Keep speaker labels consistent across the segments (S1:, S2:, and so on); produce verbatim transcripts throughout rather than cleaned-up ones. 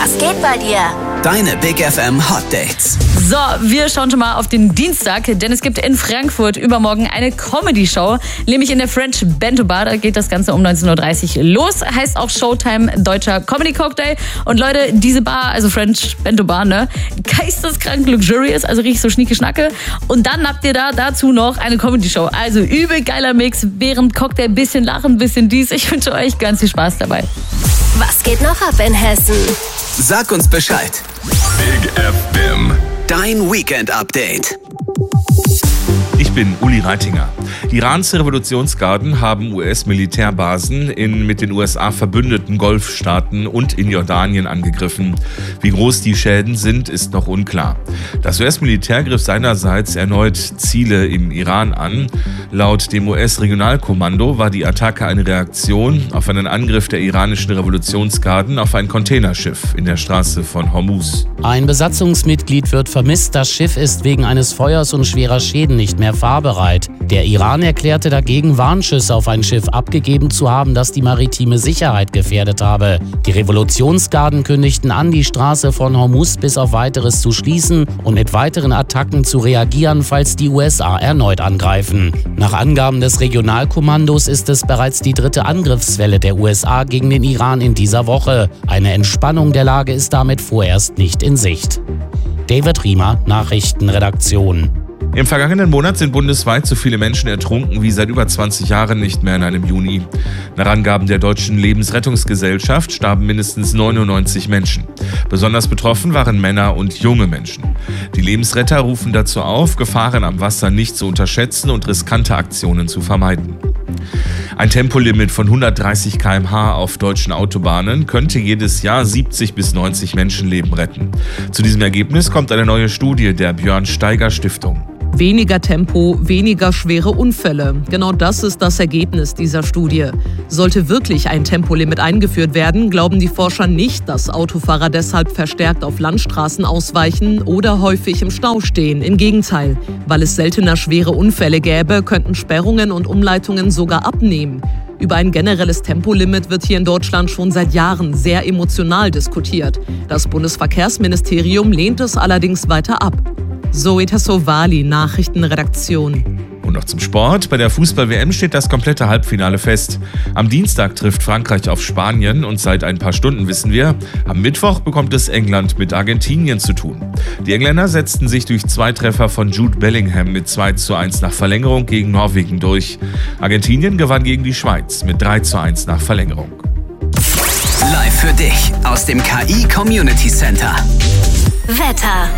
S1: Was geht bei dir?
S2: Deine Big F M Hot Dates.
S3: So, wir schauen schon mal auf den Dienstag, denn es gibt in Frankfurt übermorgen eine Comedy-Show, nämlich in der French Bento Bar. Da geht das Ganze um neunzehn Uhr dreißig los. Heißt auch Showtime Deutscher Comedy Cocktail. Und Leute, diese Bar, also French Bento Bar, ne, geisteskrank luxurious, also richtig so schnieke Schnacke. Und dann habt ihr da dazu noch eine Comedy-Show. Also übel geiler Mix, während Cocktail, bisschen lachen, bisschen dies. Ich wünsche euch ganz viel Spaß dabei.
S1: Was geht noch ab in Hessen?
S2: Sag uns Bescheid.
S4: Big F M.
S2: Dein Weekend-Update.
S4: Ich bin Uli Reitinger. Irans Revolutionsgarden haben U S-Militärbasen in mit den U S A verbündeten Golfstaaten und in Jordanien angegriffen. Wie groß die Schäden sind, ist noch unklar. Das U S-Militär griff seinerseits erneut Ziele im Iran an. Laut dem U S-Regionalkommando war die Attacke eine Reaktion auf einen Angriff der iranischen Revolutionsgarden auf ein Containerschiff in der Straße von Hormuz.
S5: Ein Besatzungsmitglied wird vermisst. Das Schiff ist wegen eines Feuers und schwerer Schäden nicht mehr fahrbereit. Der Iran erklärte dagegen, Warnschüsse auf ein Schiff abgegeben zu haben, das die maritime Sicherheit gefährdet habe. Die Revolutionsgarden kündigten an, die Straße von Hormuz bis auf Weiteres zu schließen und mit weiteren Attacken zu reagieren, falls die U S A erneut angreifen. Nach Angaben des Regionalkommandos ist es bereits die dritte Angriffswelle der U S A gegen den Iran in dieser Woche. Eine Entspannung der Lage ist damit vorerst nicht in Sicht. David Riemer, Nachrichtenredaktion.
S4: Im vergangenen Monat sind bundesweit so viele Menschen ertrunken wie seit über zwanzig Jahren nicht mehr in einem Juni. Nach Angaben der Deutschen Lebensrettungsgesellschaft starben mindestens neunundneunzig Menschen. Besonders betroffen waren Männer und junge Menschen. Die Lebensretter rufen dazu auf, Gefahren am Wasser nicht zu unterschätzen und riskante Aktionen zu vermeiden. Ein Tempolimit von hundertdreißig Kilometer pro Stunde auf deutschen Autobahnen könnte jedes Jahr siebzig bis neunzig Menschenleben retten. Zu diesem Ergebnis kommt eine neue Studie der Björn Steiger Stiftung.
S6: Weniger Tempo, weniger schwere Unfälle. Genau das ist das Ergebnis dieser Studie. Sollte wirklich ein Tempolimit eingeführt werden, glauben die Forscher nicht, dass Autofahrer deshalb verstärkt auf Landstraßen ausweichen oder häufig im Stau stehen. Im Gegenteil, weil es seltener schwere Unfälle gäbe, könnten Sperrungen und Umleitungen sogar abnehmen. Über ein generelles Tempolimit wird hier in Deutschland schon seit Jahren sehr emotional diskutiert. Das Bundesverkehrsministerium lehnt es allerdings weiter ab. Zoe Tassovali, Nachrichtenredaktion.
S4: Und noch zum Sport. Bei der Fußball-W M steht das komplette Halbfinale fest. Am Dienstag trifft Frankreich auf Spanien und seit ein paar Stunden wissen wir, am Mittwoch bekommt es England mit Argentinien zu tun. Die Engländer setzten sich durch zwei Treffer von Jude Bellingham mit zwei zu eins nach Verlängerung gegen Norwegen durch. Argentinien gewann gegen die Schweiz mit drei zu eins nach Verlängerung.
S2: Live für dich aus dem K I Community Center.
S1: Wetter.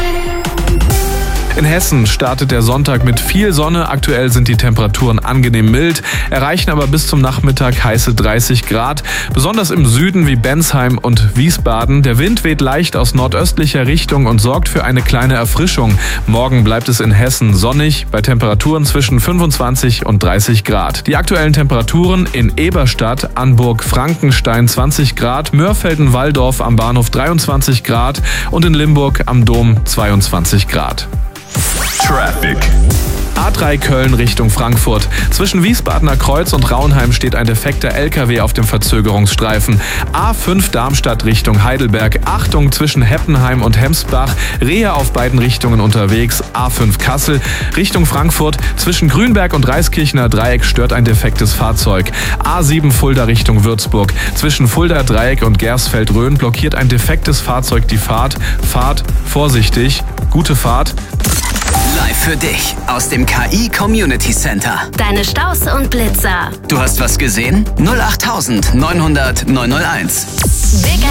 S7: In Hessen startet der Sonntag mit viel Sonne. Aktuell sind die Temperaturen angenehm mild, erreichen aber bis zum Nachmittag heiße dreißig Grad. Besonders im Süden wie Bensheim und Wiesbaden. Der Wind weht leicht aus nordöstlicher Richtung und sorgt für eine kleine Erfrischung. Morgen bleibt es in Hessen sonnig, bei Temperaturen zwischen fünfundzwanzig und dreißig Grad. Die aktuellen Temperaturen in Eberstadt, Anburg, Frankenstein zwanzig Grad, Mörfelden-Walldorf am Bahnhof dreiundzwanzig Grad und in Limburg am Dom zweiundzwanzig Grad.
S4: Traffic.
S7: A drei Köln Richtung Frankfurt. Zwischen Wiesbadener Kreuz und Raunheim steht ein defekter L K W auf dem Verzögerungsstreifen. A fünf Darmstadt Richtung Heidelberg. Achtung zwischen Heppenheim und Hemsbach. Rehe auf beiden Richtungen unterwegs. A fünf Kassel Richtung Frankfurt. Zwischen Grünberg und Reiskirchner Dreieck stört ein defektes Fahrzeug. A sieben Fulda Richtung Würzburg. Zwischen Fulda Dreieck und Gersfeld-Rhön blockiert ein defektes Fahrzeug die Fahrt. Fahrt vorsichtig. Gute Fahrt.
S2: Live für dich aus dem K I Community Center.
S1: Deine Staus und Blitzer.
S2: Du hast was gesehen? null acht neun null null neun null eins.
S1: Big